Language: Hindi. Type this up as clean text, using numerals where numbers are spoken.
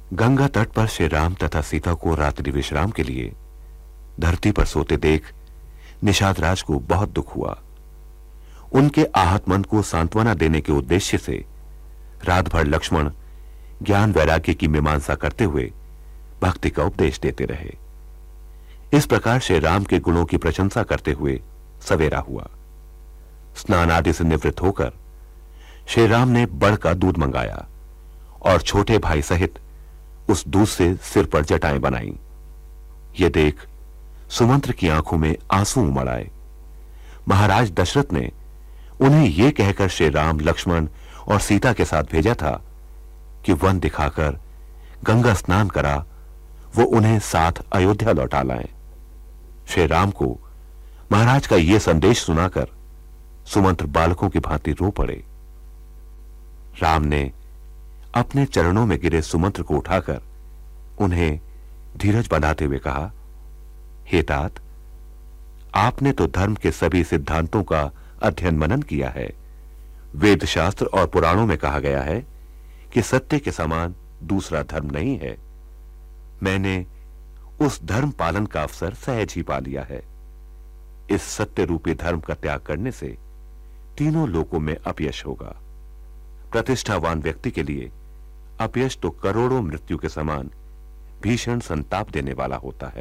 गंगा तट पर श्री राम तथा सीता को रात्रि विश्राम के लिए धरती पर सोते देख निषाद राज को बहुत दुख हुआ। उनके आहत मन को सांत्वना देने के उद्देश्य से रात भर लक्ष्मण ज्ञान वैराग्य की मीमांसा करते हुए भक्ति का उपदेश देते रहे। इस प्रकार श्री राम के गुणों की प्रशंसा करते हुए सवेरा हुआ। स्नान आदि से निवृत्त होकर श्री राम ने बड़ का दूध मंगाया और छोटे भाई सहित उस दूध से सिर पर जटाएं बनाई। ये देख सुमंत्र की आंखों में आंसू उमड़ आए। महाराज दशरथ ने उन्हें यह कहकर श्री राम, लक्ष्मण और सीता के साथ भेजा था कि वन दिखाकर गंगा स्नान करा वो उन्हें साथ अयोध्या लौटा लाएं। श्री राम को महाराज का यह संदेश सुनाकर सुमंत्र बालकों की भांति रो पड़े। राम ने अपने चरणों में गिरे सुमंत्र को उठाकर उन्हें धीरज बंधाते हुए कहा, हे तात, आपने तो धर्म के सभी सिद्धांतों का अध्ययन मनन किया है। वेद शास्त्र और पुराणों में कहा गया है कि सत्य के समान दूसरा धर्म नहीं है। मैंने उस धर्म पालन का अवसर सहज ही पा लिया है। इस सत्य रूपी धर्म का त्याग करने से तीनों लोकों में अपयश होगा। प्रतिष्ठावान व्यक्ति के लिए अपयश तो करोड़ों मृत्यु के समान भीषण संताप देने वाला होता है।